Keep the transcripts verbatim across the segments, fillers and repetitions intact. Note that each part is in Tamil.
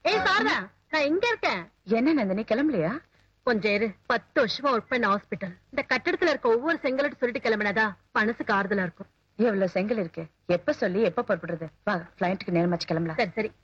ஏய் சாரதா, நான் எங்க இருக்கேன்? என்ன நந்தினி, கிளம்பலையா? கொஞ்சம் இரு. பத்து வருஷமா ஒர்க் பண்ண ஹாஸ்பிட்டல். இந்த கட்டடத்துல இருக்க ஒவ்வொரு செங்கலட்டு சொல்லிட்டு கிளம்பினதா மனசுக்கு ஆறுதலா இருக்கும். எவ்வளவு செங்கல் இருக்கு, எப்ப சொல்லி எப்ப புறப்படுறது? வா, பிளைட்டுக்கு நேரமாச்சு கிளம்பலாம். சரி சரி.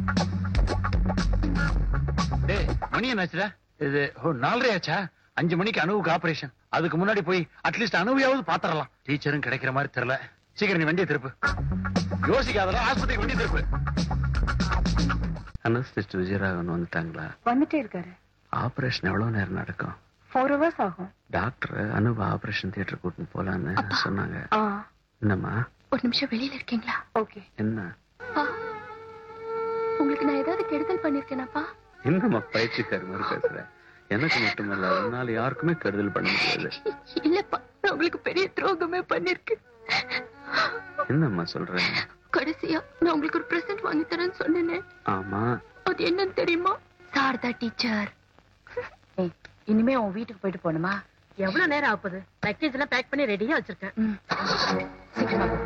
டேய் மணி என்னாச்சுடா? இது நாலரை ஆச்சா? அஞ்சு மணிக்கு அணுவுக்கு ஆபரேஷன். அதுக்கு முன்னாடி போய் அட்லீஸ்ட் அணுவையாவது பாத்திரலாம். டீச்சரும் கிடைக்கிற மாதிரி தெரியல. சீக்கிரம் நீ வண்டியை திருப்பு. யோசிக்காதடா, ஆஸ்பத்திரிக்கு வண்டி திருப்பு. அனஸ்திஸ்ட் விஜயராகவன் வந்துட்டாங்களா? வந்துட்டே இருக்காரு. ஆபரேஷன் எவ்வளவு நேரம் நடக்கும்? ஃபோர் ஹவர்ஸ் ஆகும். டாக்டர் அனுவ ஆபரேஷன் தியேட்டர் கூட்டின்னு போலான்னு சொன்னாங்க. என்னம்மா? ஒரு நிமிஷம் வெளியில இருக்கீங்களா? ஓகே. என்ன உங்களுக்கு நான் ஏதாவது கெடுதல் பண்ணிருக்கேனாப்பா? என்னம்மா பயிற்சிக்காரி மாதிரி பேசுற? எனக்கு மட்டுமல்ல, அதனால யாருக்குமே கெடுதல் பண்ண முடியாது. இல்லப்பா, நான் உங்களுக்கு பெரிய துரோகமே பண்ணிருக்கேன். என்னம்மா சொல்ற? கடைசியா நான் உங்களுக்கு ஒரு பிரசன்ட் வாங்கி தரேன்னு சொன்னேனே, ஆமா, அது என்னன்னு தெரியுமா? சாரதா டீச்சர். இனிமே உன் வீட்டுக்கு போயிட்டு போகணுமா? எவ்வளவு நேரம் ஆகுது? பேக்கேஜ் எல்லாம் பேக் பண்ணி ரெடியா வச்சிருக்கேன். சீக்கிரமா போப்பா.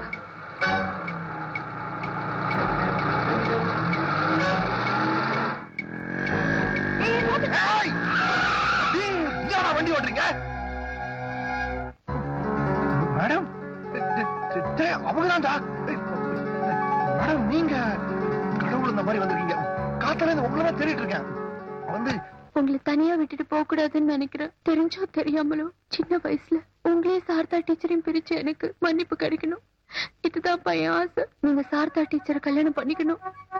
வண்டி ஓட்டுறீங்க மேடம்? அவங்கதான்டா மேடம். நீங்க கடவுள் இந்த மாதிரி வந்திருக்கீங்க. காத்தால உங்களா தேடிட்டு இருக்கேன். வந்து உங்களை தனியா விட்டுட்டு போக கூடாதுன்னு நினைக்கிறேன். தெரிஞ்சோ தெரியாமலோ சின்ன வயசுல உங்களே சாரதா டீச்சரையும் பிரிச்சு எனக்கு மன்னிப்பு கிடைக்கணும். இதுதான் பையன் ஆசை. நீங்க சாரதா டீச்சரை கல்யாணம் பண்ணிக்கணும்.